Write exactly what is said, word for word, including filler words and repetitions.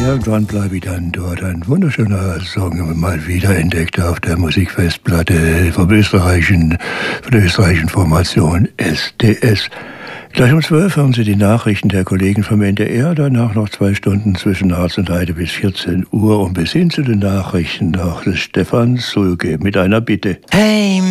irgendwann bleibe ich dann dort. Ein wunderschöner Song, mal wieder entdeckt auf der Musikfestplatte vom österreichischen, von der österreichischen Formation S D S. Gleich um zwölf hören Sie die Nachrichten der Kollegen vom N D R, danach noch zwei Stunden zwischen Harz und Heide bis vierzehn Uhr und bis hin zu den Nachrichten noch des Stefan Sulke mit einer Bitte. Hey